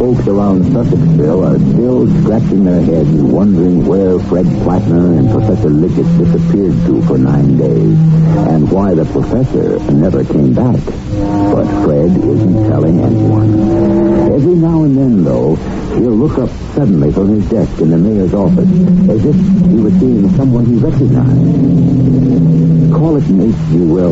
folks around Sussexville are still scratching their heads, wondering where Fred Plattner and Professor Liggett disappeared to for 9 days, and why the professor never came back. But Fred isn't telling anyone. Every now and then, though, he'll look up suddenly from his desk in the mayor's office, as if he was seeing someone he recognized. Call it an H.G. Wells